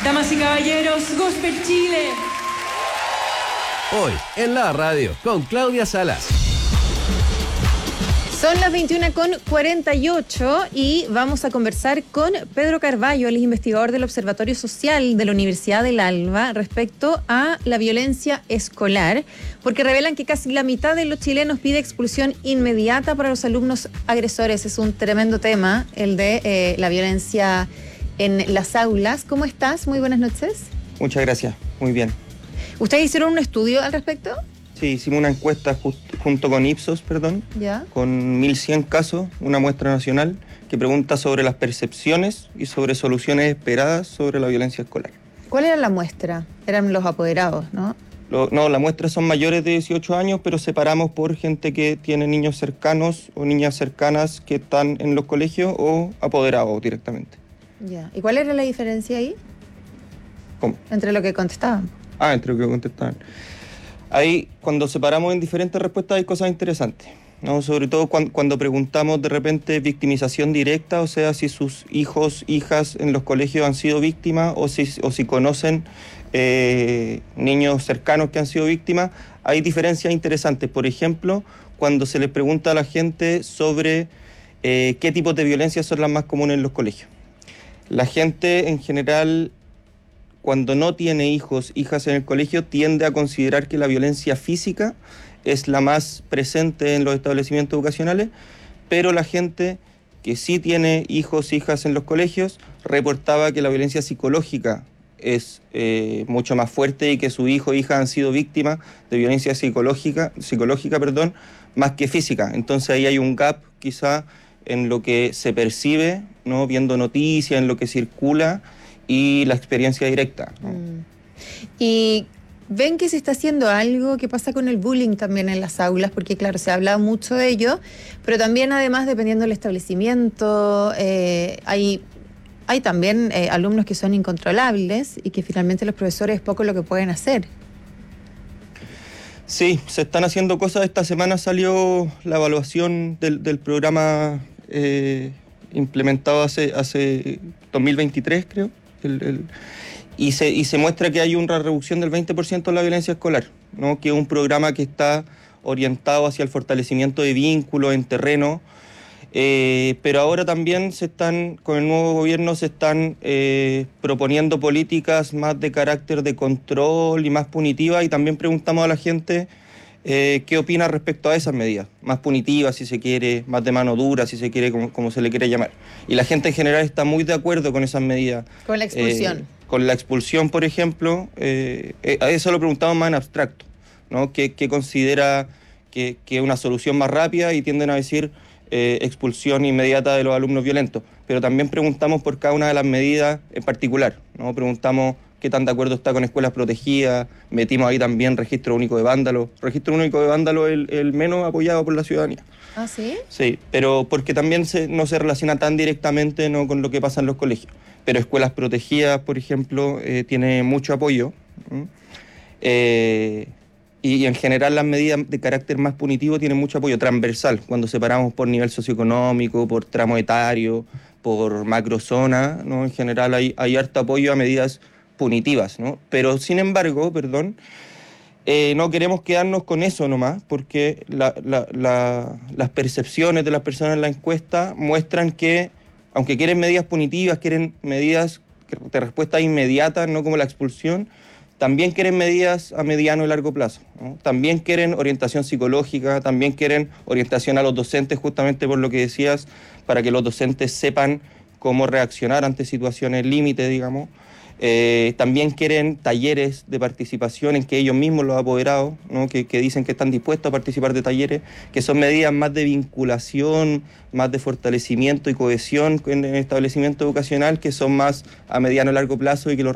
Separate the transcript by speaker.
Speaker 1: Damas y caballeros, Gospel Chile.
Speaker 2: Hoy en la radio con Claudia Salas.
Speaker 3: Son las 21:48 y vamos a conversar con Pedro Carballo, él es investigador del Observatorio Social de la Universidad del Alba respecto a la violencia escolar, porque revelan que casi la mitad de los chilenos pide expulsión inmediata para los alumnos agresores. Es un tremendo tema, el de la violencia en las aulas. ¿Cómo estás? Muy buenas noches.
Speaker 4: Muchas gracias, muy bien.
Speaker 3: ¿Ustedes hicieron un estudio al respecto?
Speaker 4: Sí, hicimos una encuesta junto con Ipsos,
Speaker 3: ¿Ya?
Speaker 4: Con 1.100 casos, una muestra nacional, que pregunta sobre las percepciones y sobre soluciones esperadas sobre la violencia escolar.
Speaker 3: ¿Cuál era la muestra? Eran los apoderados, ¿no?
Speaker 4: No, la muestra son mayores de 18 años, pero separamos por gente que tiene niños cercanos o niñas cercanas que están en los colegios o apoderados directamente.
Speaker 3: Ya. ¿Y cuál era la diferencia ahí?
Speaker 4: ¿Cómo?
Speaker 3: Entre lo que contestaban.
Speaker 4: Entre lo que contestaban. Ahí, cuando separamos en diferentes respuestas, hay cosas interesantes, ¿no? Sobre todo cuando preguntamos de repente victimización directa, o sea, si sus hijos, hijas en los colegios han sido víctimas o si conocen niños cercanos que han sido víctimas, hay diferencias interesantes. Por ejemplo, cuando se les pregunta a la gente sobre qué tipos de violencia son las más comunes en los colegios. La gente en general, cuando no tiene hijos, hijas en el colegio, tiende a considerar que la violencia física es la más presente en los establecimientos educacionales, pero la gente que sí tiene hijos, hijas en los colegios, reportaba que la violencia psicológica es mucho más fuerte y que su hijo o hija han sido víctimas de violencia psicológica, más que física. Entonces ahí hay un gap quizá en lo que se percibe, ¿no? Viendo noticias, en lo que circula, y la experiencia directa, ¿no?
Speaker 3: Y ven que se está haciendo algo. ¿Qué pasa con el bullying también en las aulas? Porque claro, se ha hablado mucho de ello, pero también además dependiendo del establecimiento, hay también alumnos que son incontrolables y que finalmente los profesores es poco lo que pueden hacer.
Speaker 4: Sí, se están haciendo cosas. Esta semana salió la evaluación del programa implementado hace 2023, creo. Y se muestra que hay una reducción del 20% en la violencia escolar, ¿no? Que es un programa que está orientado hacia el fortalecimiento de vínculos en terreno, pero ahora también con el nuevo gobierno se están proponiendo políticas más de carácter de control y más punitivas, y también preguntamos a la gente qué opina respecto a esas medidas, más punitivas si se quiere, más de mano dura si se quiere, como se le quiere llamar. Y la gente en general está muy de acuerdo con esas medidas.
Speaker 3: Con la expulsión.
Speaker 4: Con la expulsión, por ejemplo, a eso lo preguntamos más en abstracto, ¿no? ¿Qué considera que es una solución más rápida? Y tienden a decir expulsión inmediata de los alumnos violentos. Pero también preguntamos por cada una de las medidas en particular, ¿no? Preguntamos qué tan de acuerdo está con escuelas protegidas, metimos ahí también registro único de vándalos. Registro único de vándalos es el menos apoyado por la ciudadanía.
Speaker 3: ¿Ah, sí?
Speaker 4: Sí, pero porque también no se relaciona tan directamente, ¿no?, con lo que pasa en los colegios. Pero escuelas protegidas, por ejemplo, tiene mucho apoyo. Y en general las medidas de carácter más punitivo tienen mucho apoyo transversal, cuando separamos por nivel socioeconómico, por tramo etario, por macrozona, ¿no? En general hay harto apoyo a medidas punitivas, ¿no? Pero sin embargo, no queremos quedarnos con eso nomás, porque las percepciones de las personas en la encuesta muestran que, aunque quieren medidas punitivas, quieren medidas de respuesta inmediata, no como la expulsión, también quieren medidas a mediano y largo plazo, ¿no? También quieren orientación psicológica, también quieren orientación a los docentes, justamente por lo que decías, para que los docentes sepan cómo reaccionar ante situaciones límite, digamos. También quieren talleres de participación en que ellos mismos, los apoderados, ¿no?, que dicen que están dispuestos a participar de talleres, que son medidas más de vinculación, más de fortalecimiento y cohesión en el establecimiento educacional, que son más a mediano y largo plazo y que los